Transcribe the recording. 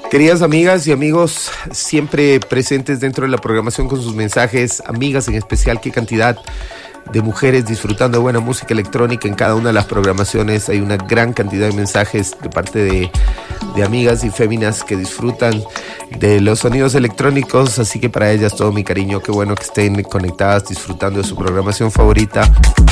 Queridas amigas y amigos, siempre presentes dentro de la programación con sus mensajes, amigas en especial, qué cantidad de mujeres disfrutando de buena música electrónica en cada una de las programaciones. Hay una gran cantidad de mensajes de parte de amigas y féminas que disfrutan de los sonidos electrónicos, así que para ellas todo mi cariño. Qué bueno que estén conectadas, disfrutando de su programación favorita.